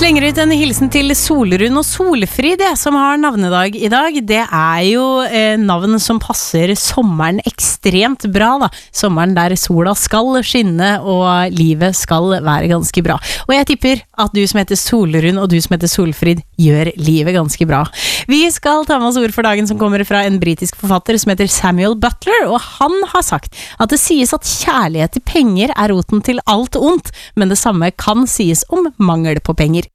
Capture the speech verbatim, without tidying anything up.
Slenger ut en hilsen til Solrun og Solfrid, det, som har navnedag i dag. Det er jo eh, navn som passer sommeren ekstremt bra, da. Sommeren der sola skal skinne og livet skal være ganske bra. Og jeg tipper at du som heter Solrun og du som heter Solfrid gjør livet ganske bra. Vi skal ta med oss ord for dagen som kommer fra en britisk forfatter som heter Samuel Butler, og han har sagt at det sies at kjærlighet til penger er roten til alt ondt, men det samme kan sies om mangel på penger.